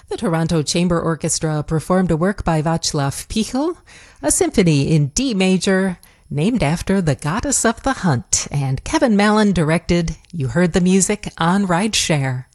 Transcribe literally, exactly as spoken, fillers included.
The Toronto Chamber Orchestra performed a work by Václav Pichel, a symphony in D major, named after the goddess of the hunt, and Kevin Mallon directed. You heard the music on Rideshare.